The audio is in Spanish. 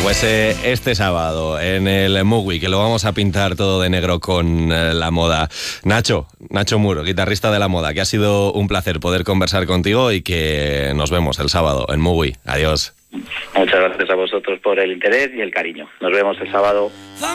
Pues este sábado en el Mugui, que lo vamos a pintar todo de negro con la moda. Nacho Muro, guitarrista de La Moda, que ha sido un placer poder conversar contigo y que nos vemos el sábado en Mugui. Adiós. Muchas gracias a vosotros por el interés y el cariño. Nos vemos el sábado.